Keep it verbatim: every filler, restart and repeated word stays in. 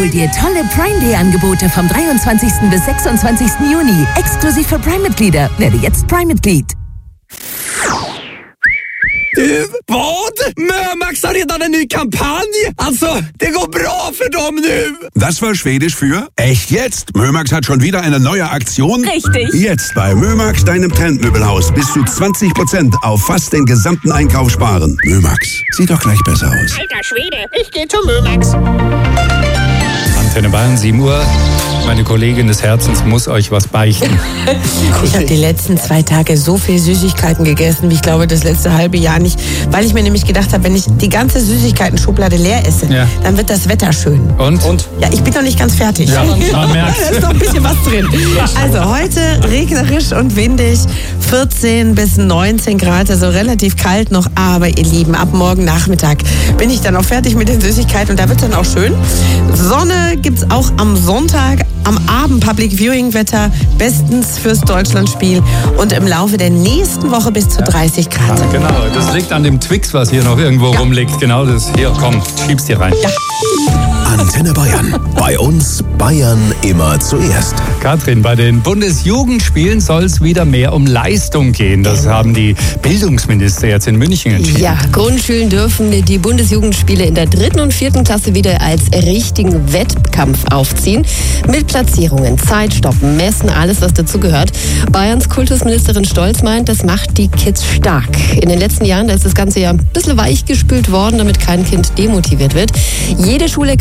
dir tolle Prime Day Angebote vom dreiundzwanzigsten bis sechsundzwanzigsten Juni. Exklusiv für Prime-Mitglieder. Werde jetzt Prime-Mitglied. Du, vad? Mömax har redan en ny kampanj. Alltså, det går bra för dem nu. Das war Schwedisch für echt jetzt. Mömax hat schon wieder eine neue Aktion. Richtig. Jetzt bei Mömax, deinem Trendmöbelhaus, bis zu zwanzig Prozent auf fast den gesamten Einkauf sparen. Mömax, sieht doch gleich besser aus. Alter Schwede, ich gehe zu Mömax. Antenne Bayern, sieben Uhr. Meine Kollegin des Herzens muss euch was beichten. Ich habe die letzten zwei Tage so viel Süßigkeiten gegessen, wie ich glaube das letzte halbe Jahr nicht. Weil ich mir nämlich gedacht habe, wenn ich die ganze Süßigkeiten-Schublade leer esse, Ja. dann wird das Wetter schön. Und? Und? Ja, ich bin noch nicht ganz fertig. Ja, man merkt. Da ist noch ein bisschen was drin. Also heute regnerisch und windig, vierzehn bis neunzehn Grad, also relativ kalt noch. Aber ihr Lieben, ab morgen Nachmittag bin ich dann auch fertig mit den Süßigkeiten und da wird dann auch schön. Sonne gibt's auch am Sonntag, am Abend Public Viewing Wetter, bestens fürs Deutschlandspiel und im Laufe der nächsten Woche bis zu dreißig Grad. Ja, genau, das liegt an dem Twix, was hier noch irgendwo Ja. rumliegt. Genau das. Hier, komm, schieb's dir rein. Ja. Antenne Bayern. Bei uns Bayern immer zuerst. Katrin, bei den Bundesjugendspielen soll es wieder mehr um Leistung gehen. Das haben die Bildungsminister jetzt in München entschieden. Ja, Grundschulen dürfen die Bundesjugendspiele in der dritten und vierten Klasse wieder als richtigen Wettkampf aufziehen. Mit Platzierungen, Zeitstoppen, Messen, alles was dazugehört. Bayerns Kultusministerin Stolz meint, das macht die Kids stark. In den letzten Jahren da ist das Ganze ja ein bisschen weichgespült worden, damit kein Kind demotiviert wird. Jede Schule